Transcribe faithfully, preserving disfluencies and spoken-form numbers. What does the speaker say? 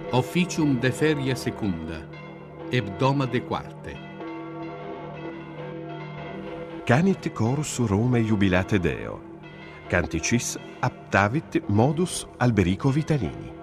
Officium de feria secunda, hebdoma de quarte. Canit chorus Romae jubilate Deo. Canticis aptavit modus Alberico Vitalini.